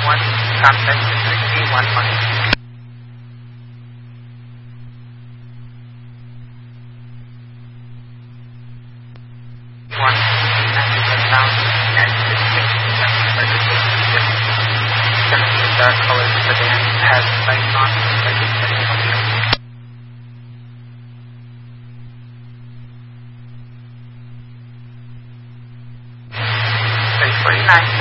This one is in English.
1, contact 311. 1, and down, and 16, going to be a dark colored sedan, has lights on, like it's going to help you. 349.